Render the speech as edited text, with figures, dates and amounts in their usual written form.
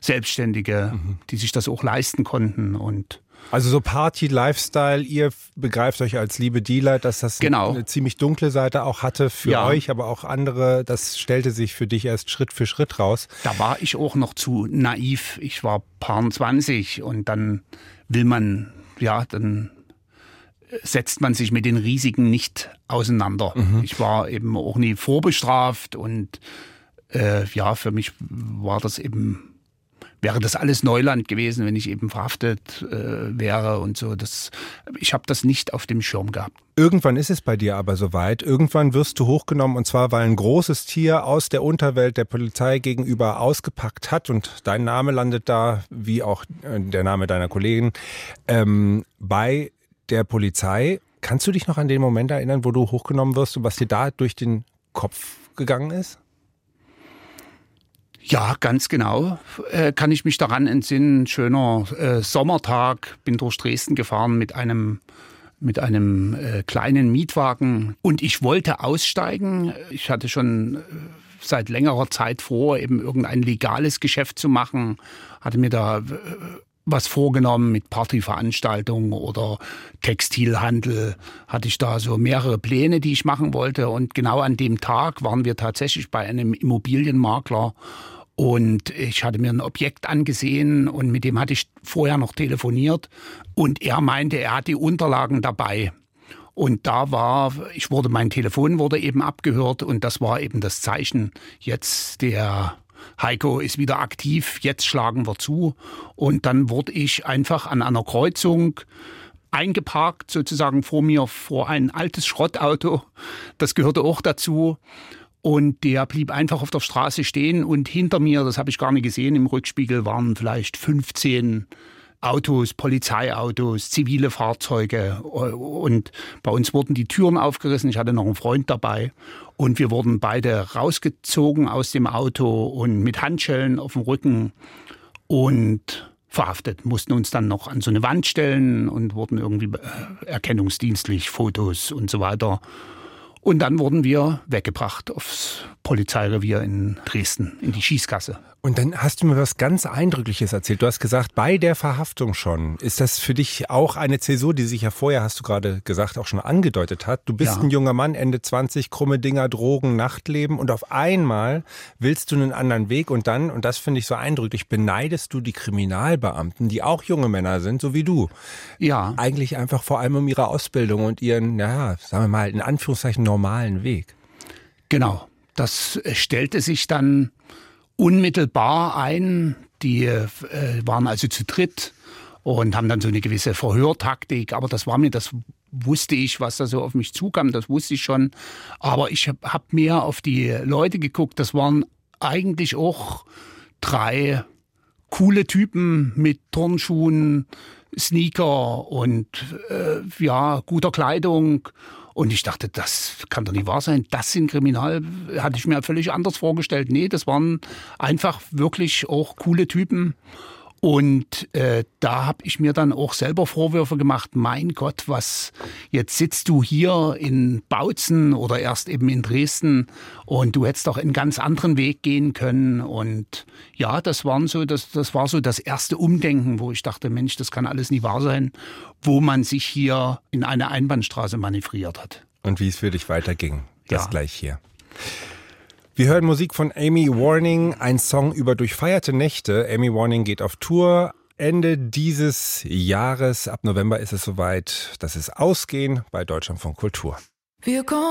Selbstständige, die sich das auch leisten konnten. Und also so Party-Lifestyle, ihr begreift euch als liebe Dealer, dass das eine ziemlich dunkle Seite auch hatte für euch, aber auch andere, das stellte sich für dich erst Schritt für Schritt raus. Da war ich auch noch zu naiv. Ich war paar 20 und dann dann setzt man sich mit den Risiken nicht auseinander. Ich war eben auch nie vorbestraft und für mich wäre das alles Neuland gewesen, wenn ich eben verhaftet wäre und so. Ich habe das nicht auf dem Schirm gehabt. Irgendwann ist es bei dir aber soweit. Irgendwann wirst du hochgenommen und zwar, weil ein großes Tier aus der Unterwelt der Polizei gegenüber ausgepackt hat und dein Name landet da, wie auch der Name deiner Kollegin, bei der Polizei. Kannst du dich noch an den Moment erinnern, wo du hochgenommen wirst und was dir da durch den Kopf gegangen ist? Ja, ganz genau. Kann ich mich daran entsinnen. Schöner Sommertag. Bin durch Dresden gefahren mit einem kleinen Mietwagen und ich wollte aussteigen. Ich hatte schon seit längerer Zeit vor, eben irgendein legales Geschäft zu machen. Hatte mir da was vorgenommen mit Partyveranstaltungen oder Textilhandel. Hatte ich da so mehrere Pläne, die ich machen wollte. Und genau an dem Tag waren wir tatsächlich bei einem Immobilienmakler. Und ich hatte mir ein Objekt angesehen und mit dem hatte ich vorher noch telefoniert. Und er meinte, er hat die Unterlagen dabei. Und mein Telefon wurde eben abgehört und das war eben das Zeichen, jetzt der Heiko ist wieder aktiv, jetzt schlagen wir zu. Und dann wurde ich einfach an einer Kreuzung eingeparkt, sozusagen vor ein altes Schrottauto. Das gehörte auch dazu. Und der blieb einfach auf der Straße stehen und hinter mir, das habe ich gar nicht gesehen, im Rückspiegel waren vielleicht 15 Autos, Polizeiautos, zivile Fahrzeuge und bei uns wurden die Türen aufgerissen. Ich hatte noch einen Freund dabei und wir wurden beide rausgezogen aus dem Auto und mit Handschellen auf dem Rücken und verhaftet. Mussten uns dann noch an so eine Wand stellen und wurden irgendwie erkennungsdienstlich, Fotos und so weiter. Und dann wurden wir weggebracht aufs Polizeirevier in Dresden, in die Schießgasse. Und dann hast du mir was ganz Eindrückliches erzählt. Du hast gesagt, bei der Verhaftung schon. Ist das für dich auch eine Zäsur, die sich ja vorher, hast du gerade gesagt, auch schon angedeutet hat? Du bist ein junger Mann, Ende 20, krumme Dinger, Drogen, Nachtleben und auf einmal willst du einen anderen Weg und dann, und das finde ich so eindrücklich, beneidest du die Kriminalbeamten, die auch junge Männer sind, so wie du. Ja. Eigentlich einfach vor allem um ihre Ausbildung und ihren, sagen wir mal, in Anführungszeichen normalen Weg. Genau. Das stellte sich dann unmittelbar ein. Die waren also zu dritt und haben dann so eine gewisse Verhörtaktik. Aber das wusste ich, was da so auf mich zukam, das wusste ich schon. Aber ich habe mehr auf die Leute geguckt. Das waren eigentlich auch 3 coole Typen mit Turnschuhen, Sneaker und guter Kleidung. Und ich dachte, das kann doch nicht wahr sein. Das sind hatte ich mir völlig anders vorgestellt. Nee, das waren einfach wirklich auch coole Typen. Und da habe ich mir dann auch selber Vorwürfe gemacht. Mein Gott, jetzt sitzt du hier in Bautzen oder erst eben in Dresden und du hättest doch einen ganz anderen Weg gehen können. Und ja, das war so das erste Umdenken, wo ich dachte, Mensch, das kann alles nicht wahr sein, wo man sich hier in eine Einbahnstraße manövriert hat. Und wie es für dich weiterging, das gleich hier. Wir hören Musik von Amy Warning, ein Song über durchfeierte Nächte. Amy Warning geht auf Tour Ende dieses Jahres. Ab November ist es soweit, dass es Ausgehen bei Deutschlandfunk Kultur. Wir kommen